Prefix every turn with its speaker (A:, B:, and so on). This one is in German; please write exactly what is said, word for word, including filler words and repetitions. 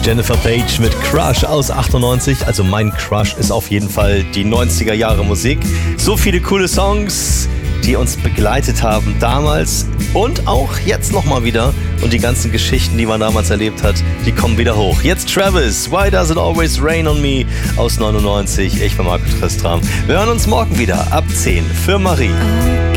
A: Jennifer Page mit Crush aus achtundneunzig. Also mein Crush ist auf jeden Fall die neunziger Jahre Musik. So viele coole Songs, die uns begleitet haben damals und auch jetzt nochmal wieder. Und die ganzen Geschichten, die man damals erlebt hat, die kommen wieder hoch. Jetzt Travis, Why Does It Always Rain on Me aus neunundneunzig. Ich bin Marco Tristram. Wir hören uns morgen wieder ab zehn für Marie.